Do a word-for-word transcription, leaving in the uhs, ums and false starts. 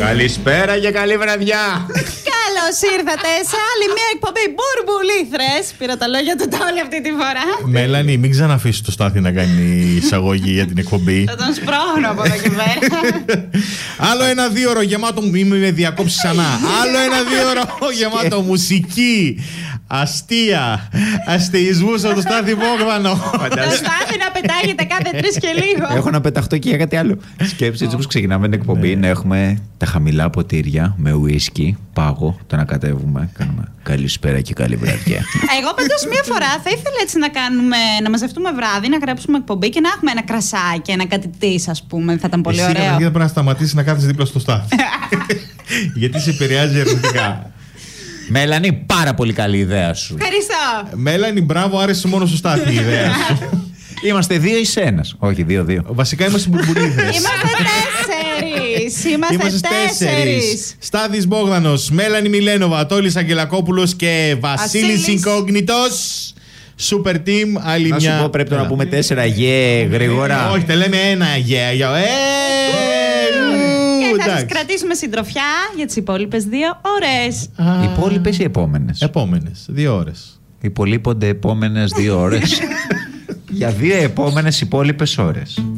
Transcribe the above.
Καλησπέρα και καλή βραδιά. Καλώς ήρθατε σε άλλη μια εκπομπή Μπουρμπουλήθρες. Πήρα τα λόγια του Τόλι αυτή τη φορά. Μέλανη, μην ξαναφήσεις το Στάθη να κάνει εισαγωγή για την εκπομπή. Θα τον σπρώχνω από εδώ και πέρα. Άλλο ένα δύο ώρο γεμάτο. Μην με διακόψεις ξανά. Άλλο ένα δύο ώρο γεμάτο μουσική, αστεία, αστεϊσμούς από το Στάθη Μπόγδανο. Το Στάθη να πετάγεται κάθε τρεις και λίγο. Έχω να πεταχτώ και για κάτι άλλο. Σκέψη έτσι όπως ξεκινάμε την εκπομπή να έχουμε τα χαμηλά ποτήρια με ουίσκι, πάγο, το να κατέβουμε. Κάνουμε καλησπέρα και καλή βραδιά. Εγώ πάντως μία φορά θα ήθελα έτσι να κάνουμε, να μαζευτούμε βράδυ, να γράψουμε εκπομπή και να έχουμε ένα κρασάκι, ένα κάτι της, ας πούμε. Θα ήταν πολύ Εσύ, ωραίο. Εσύ πρέπει να σταματήσεις να κάθεσαι δίπλα στο Στάθη. Γιατί σε επηρεάζει αρνητικά. Μέλανη, πάρα πολύ καλή ιδέα σου. Ευχαριστώ. Μέλανη, μπράβο, άρεσε μόνο στο Στάθη η ιδέα σου. Είμαστε δύο εις ένας. Όχι, δύο-δύο. Βασικά είμαστε μπουρμπουλήθρες. Είμαστε τέσσερις. Είμαστε, Είμαστε τέσσερις. Στάθης Μπόγδανος, Μέλανη Μιλένοβα, Τόλης Αγγελακόπουλος και Βασίλης Βασίλης. Incognitous. Super team, άλλη Να μια. σου πω, πρέπει να πούμε τέσσερα γε γρήγορα. Όχι, τα λέμε ένα γεια. Yeah, yeah. Και θα σας κρατήσουμε συντροφιά για τις υπόλοιπες δύο ώρες. Οι υπόλοιπες ή επόμενες? Επόμενες, δύο ώρες. Υπολείπονται επόμενες δύο ώρες. Για δύο επόμενες υπόλοιπες ώρες.